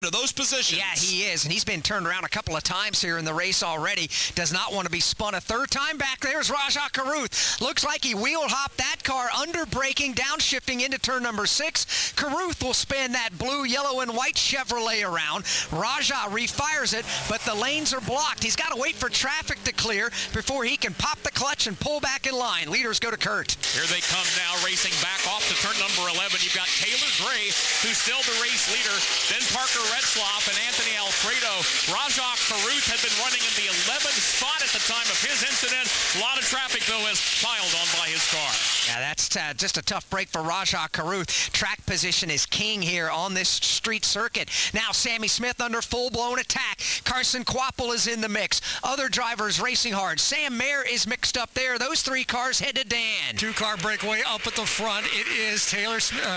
to those positions. Yeah, he is, and he's been turned around a couple of times here in the race already. Does not want to be spun a third time back. There's Rajah Caruth. Looks like he wheel hopped that car, under braking, downshifting into turn number 6. Caruth will spin that blue, yellow, and white Chevrolet around. Rajah refires it, but the lanes are blocked. He's got to wait for traffic to clear before he can pop the clutch and pull back in line. Leaders go to Kurt. Here they come now, racing back off to turn number 11. You've got Taylor Gray, who's still the race leader. Then Parker Retzlaff and Anthony Alfredo. Rajah Caruth had been running in the 11th spot at the time of his incident. A lot of traffic, though, has piled on by his car. Yeah, that's just a tough break for Rajah Caruth. Track position is king here on this street circuit. Now Sammy Smith under full-blown attack. Carson Kvapil is in the mix. Other drivers racing hard. Sam Mayer is mixed up there. Those 3 cars head to Dan. 2-car breakaway up at the front. It is Taylor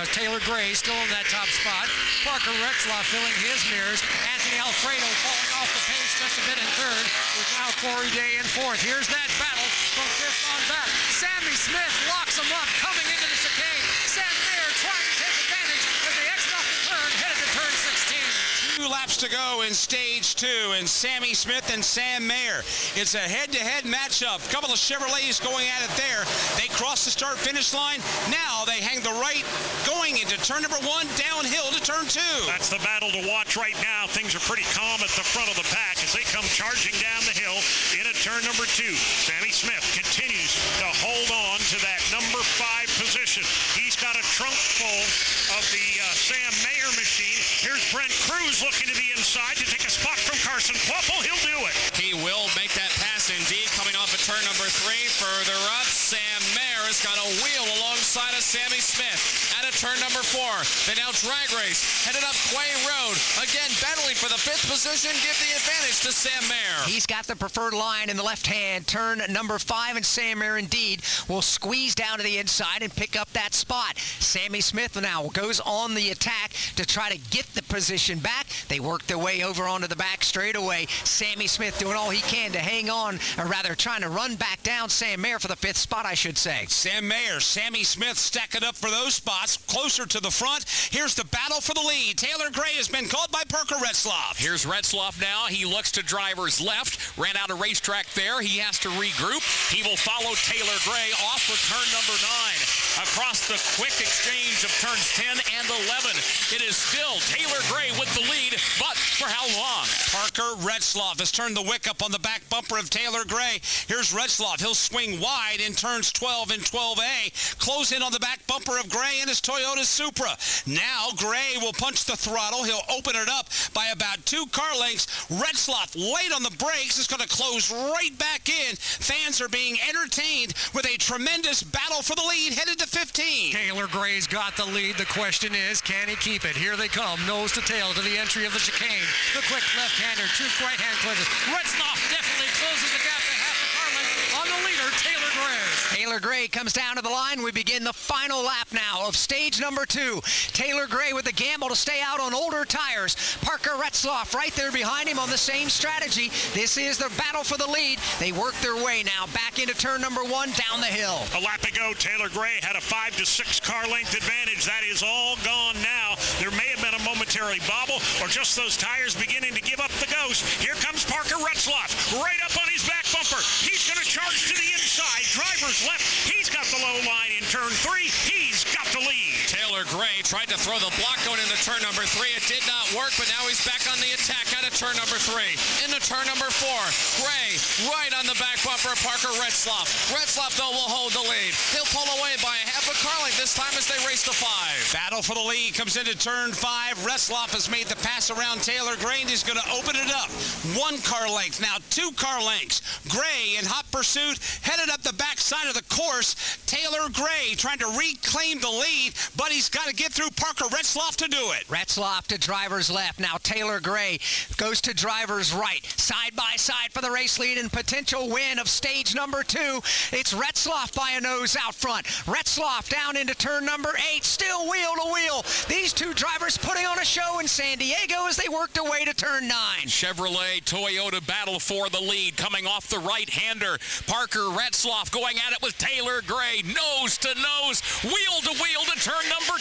Gray still in that top spot. Parker Retzlaff filling his mirrors. Anthony Alfredo falling off the pace just a bit in third, with now Corey Day in fourth. Here's that battle from fifth on back. Sammy Smith locks him up coming into the chicane. Sam Mayer trying to take advantage as they exit off the turn, headed to turn 16. 2 laps to go in stage 2, and Sammy Smith and Sam Mayer. It's a head-to-head matchup. A couple of Chevrolets going at it there. They cross the start-finish line. Now they hang the right going into turn number 1, downhill to turn 2. That's the battle to watch right now. Things are pretty calm at the front of the pack as they come charging down the hill into turn number 2. Sammy Smith continues to hold on to that number 5 position. He's got a trunk full of the Sam Mayer machine. Here's Brent Cruz looking to the inside to take a spot from Carson Kvapil. He'll do it. He will make that pass indeed, coming off at turn number 3. Further up, Sam Mayer has got a wheel alongside of Sammy Smith. At a turn number 4, they now drag race, headed up Quay Road. Again, battling for the 5th position, give the advantage to Sam Mayer. He's got the preferred line in the left hand, turn number 5, and Sam Mayer indeed will squeeze down to the inside and pick up that spot. Sammy Smith now goes on the attack to try to get the position back. They work their way over onto the back straightaway. Sammy Smith doing all he can to hang on, or rather trying to run back down Sam Mayer for the 5th spot, I should say. Sam Mayer, Sammy Smith stacking up for those spots, closer to the front. Here's the battle for the lead. Taylor Gray has been called by Parker Retzlaff. Here's Retzlaff now. He looks to driver's left. Ran out of racetrack there. He has to regroup. He will follow Taylor Gray off for turn number 9. Across the quick exchange of turns 10 and 11. It is still Taylor Gray with the lead, but for how long? Parker Retzlaff has turned the wick up on the back bumper of Taylor Gray. Here's Retzlaff. He'll swing wide in turns 12 and 12A. Close in on the back bumper of Gray in his Toyota Supra. Now Gray will punch the throttle. He'll open it up by about 2 car lengths. Retzlaff late on the brakes is going to close right back in. Fans are being entertained with a tremendous battle for the lead headed to 15. Taylor Gray's got the lead. The question is, can he keep it? Here they come, nose to tail to the entry of the chicane. The quick left-hander, 2 right-hand closes. Retzlaff definitely closes the gap to half a car length on the leader, Taylor Gray. Taylor Gray comes down to the line. We begin the final lap now of stage number 2. Taylor Gray with the gamble to stay out on older tires. Parker Retzlaff right there behind him on the same strategy. This is the battle for the lead. They work their way now back into turn number 1 down the hill. A lap ago, Taylor Gray had a 5 to 6 car length advantage. That is all gone now. There may have been a momentary bobble or just those tires beginning to give up the ghost. Here comes Parker Retzlaff right up on his back bumper. He's going to charge to the inside. Driver's left. He's got the low line in turn 3. He's got the lead. Taylor Gray tried to throw the block going into turn number 3. It did not work, but now he's back on the attack out of turn number 3. Into turn number 4. Gray right on the back bumper of Parker Retzlaff. Retzlaff, though, will hold the lead. He'll pull away by half a car length this time as they race to 5. Battle for the lead comes into turn 5. Retzlaff has made the pass around Taylor Gray, and he's going to open it up. 1 car length, now 2 car lengths. Gray in hot pursuit, headed up the backside of the course. Taylor Gray trying to reclaim the lead, but he's got to get through Parker Retzlaff to do it. Retzlaff to driver's left. Now Taylor Gray goes to driver's right. Side by side for the race lead and potential win of stage number 2. It's Retzlaff by a nose out front. Retzlaff down into turn number 8. Still wheel to wheel. These 2 drivers putting on a show in San Diego as they work their way to turn 9. Chevrolet Toyota battle for the lead coming off the right-hander. Parker Retzlaff going at it with Taylor Gray. Nose to nose. Wheel to wheel to turn number 10.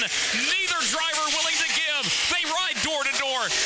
Neither driver willing to give. They ride door to door.